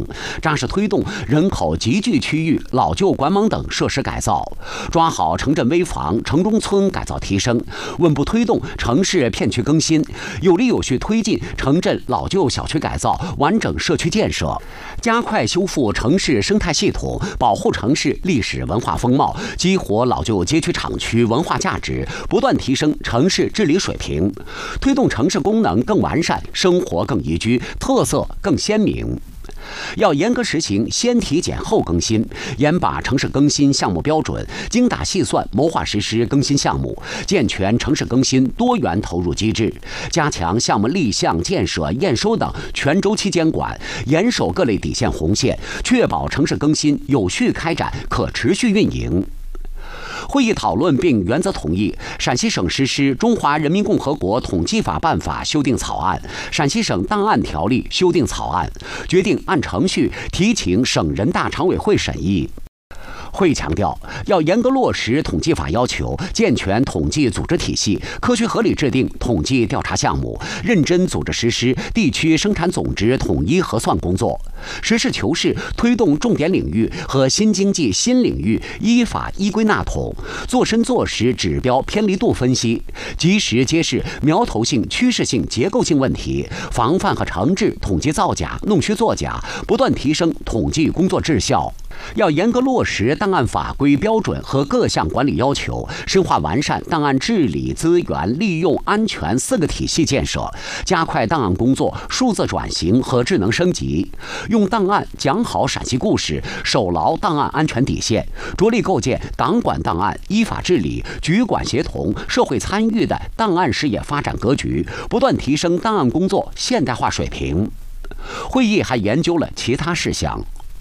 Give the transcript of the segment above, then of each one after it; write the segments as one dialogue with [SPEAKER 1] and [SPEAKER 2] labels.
[SPEAKER 1] 扎实推动人口集聚区域老旧管网等设施改造，抓好城镇危房、城中村改造提升，稳步推动城市片区更新，有力有序推进城镇老旧小区改造、完整社区建设，加快修复城市生态系统，保护城市历史文化风貌，激活老旧街区厂区文化价值，不断提升城市治理水平，推动城市功能更完善，生活更宜居，特色更鲜明。要严格实行先体检后更新，严把城市更新项目标准，精打细算谋划实施更新项目，健全城市更新多元投入机制，加强项目立项、建设、验收等全周期监管，严守各类底线红线，确保城市更新有序开展、可持续运营。会议讨论并原则同意陕西省实施《中华人民共和国统计法办法》修订草案、陕西省档案条例修订草案，决定按程序提请省人大常委会审议。会议强调，要严格落实统计法要求，健全统计组织体系，科学合理制定统计调查项目，认真组织实施地区生产总值统一核算工作，实事求是推动重点领域和新经济新领域依法依规纳统，做深做实指标偏离度分析，及时揭示苗头性、趋势性、结构性问题，防范和惩治统计造假、弄虚作假，不断提升统计工作质效。要严格落实档案法规标准和各项管理要求，深化完善档案治理、资源利用、安全4个体系建设，加快档案工作数字转型和智能升级，用档案讲好陕西故事，守牢档案安全底线，着力构建党管档案、依法治理、局管协同、社会参与的档案事业发展格局，不断提升档案工作现代化水平。会议还研究了其他事项。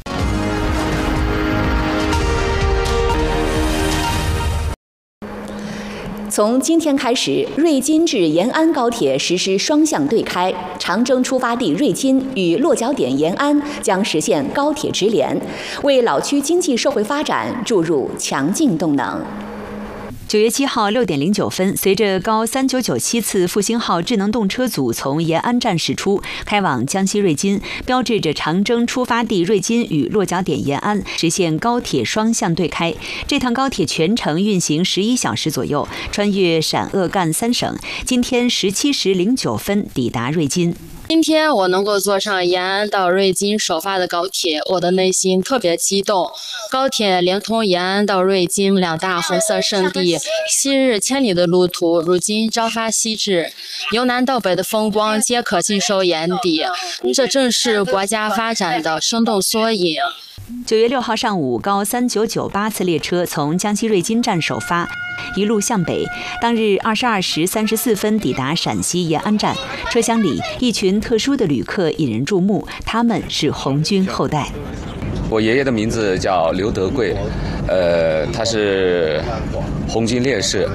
[SPEAKER 2] 从今天开始，瑞金至延安高铁实施双向对开，长征出发地瑞金与落脚点延安将实现高铁直连，为老区经济社会发展注入强劲动能。
[SPEAKER 3] 9月7号6点09分，随着高3997次复兴号智能动车组从延安站驶出，开往江西瑞金，标志着长征出发地瑞金与落脚点延安实现高铁双向对开。这趟高铁全程运行11小时左右，穿越陕鄂赣3省，今天17时09分抵达瑞金。
[SPEAKER 4] 今天我能够坐上延安到瑞金首发的高铁，我的内心特别激动。高铁连通延安到瑞金2大红色圣地，昔日千里的路途，如今朝发夕至，由南到北的风光皆可尽收眼底，这正是国家发展的生动缩影。
[SPEAKER 3] 9月6号上午，高3998次列车从江西瑞金站首发，一路向北，当日22时34分抵达陕西延安站。车厢里一群特殊的旅客引人注目，他们是红军后代。
[SPEAKER 5] 我爷爷的名字叫刘德贵，他是红军烈士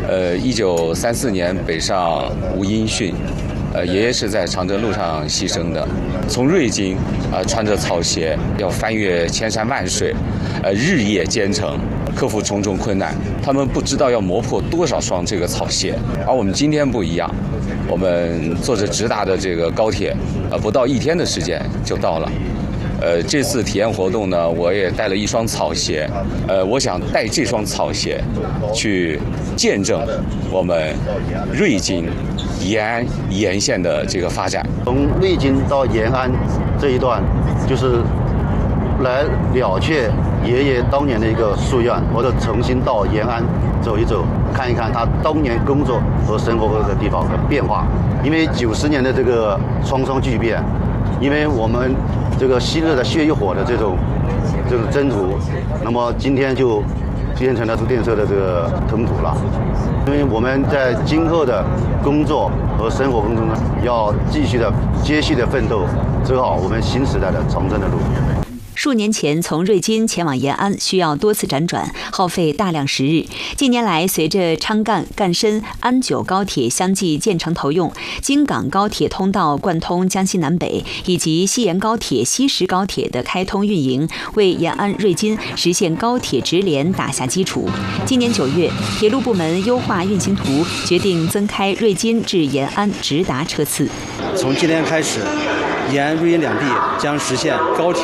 [SPEAKER 5] ，1934年北上无音讯。爷爷是在长征路上牺牲的，从瑞金穿着草鞋要翻越千山万水，日夜兼程，克服重重困难。他们不知道要磨破多少双这个草鞋，而我们今天不一样，我们坐着直达的这个高铁，不到1天的时间就到了。这次体验活动呢，我也带了一双草鞋，我想带这双草鞋去见证我们瑞金延安沿线的这个发展。
[SPEAKER 6] 从瑞金到延安这一段，就是来了却爷爷当年的一个夙愿，或者重新到延安走一走，看一看他当年工作和生活的地方的变化。因为90年的这个沧桑巨变，因为我们这个昔日的血与火的这种征途，那么今天就变成了电车的这个吞吐了。因为我们在今后的工作和生活当中呢，要继续的接续的奋斗，走好我们新时代的长征的路。
[SPEAKER 3] 数年前从瑞金前往延安需要多次辗转，耗费大量时日。近年来，随着昌赣、赣深、安九高铁相继建成投用，京港高铁通道贯通江西南北，以及西延高铁、西石高铁的开通运营，为延安瑞金实现高铁直连打下基础。今年9月，铁路部门优化运行图，决定增开瑞金至延安直达车次。
[SPEAKER 7] 从今天开始，延安、瑞金两地将实现高铁